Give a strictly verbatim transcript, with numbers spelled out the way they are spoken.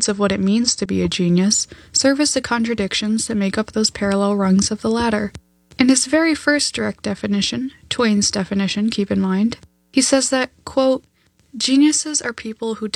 of what it means to be a genius serve as the contradictions that make up those parallel rungs of the ladder. In his very first direct definition, Twain's definition, keep in mind, he says that, quote, "Geniuses are people who